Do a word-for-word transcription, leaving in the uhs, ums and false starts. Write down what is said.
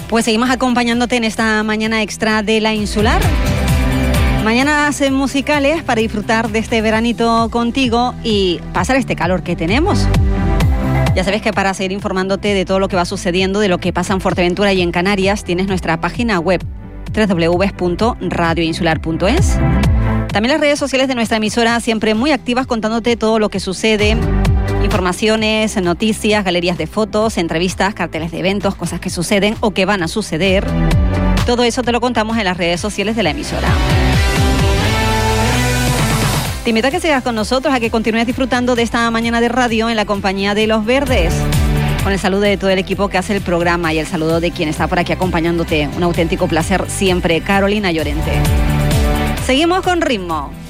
Pues seguimos acompañándote en esta mañana extra de La Insular. Mañanas musicales para disfrutar de este veranito contigo y pasar este calor que tenemos. Ya sabes que para seguir informándote de todo lo que va sucediendo, de lo que pasa en Fuerteventura y en Canarias, tienes nuestra página web doble u doble u doble u punto radio insular punto es. También las redes sociales de nuestra emisora siempre muy activas contándote todo lo que sucede. Informaciones, noticias, galerías de fotos, entrevistas, carteles de eventos, cosas que suceden o que van a suceder. Todo eso te lo contamos en las redes sociales de la emisora. Te invito a que sigas con nosotros, a que continúes disfrutando de esta mañana de radio en la compañía de Los Verdes. Con el saludo de todo el equipo que hace el programa y el saludo de quien está por aquí acompañándote. Un auténtico placer siempre, Carolina Llorente. Seguimos con ritmo.